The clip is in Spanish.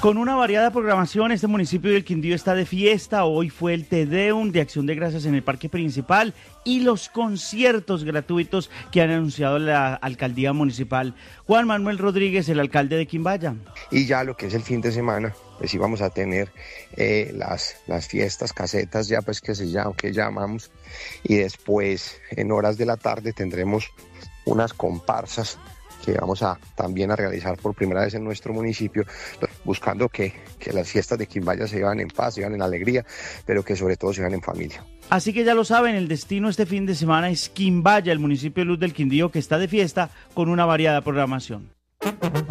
Con una variada programación, este municipio del Quindío está de fiesta. Hoy fue el Te Deum de Acción de Gracias en el Parque Principal y los conciertos gratuitos que han anunciado la Alcaldía Municipal. Juan Manuel Rodríguez, el alcalde de Quimbaya. Y ya lo que es el fin de semana, pues íbamos a tener las fiestas casetas ya pues que llamamos, y después en horas de la tarde tendremos unas comparsas que vamos también a realizar por primera vez en nuestro municipio, buscando que las fiestas de Quimbaya se llevan en paz, se llevan en alegría, pero que sobre todo se llevan en familia. Así que ya lo saben, el destino este fin de semana es Quimbaya, el municipio de Luz del Quindío, que está de fiesta con una variada programación.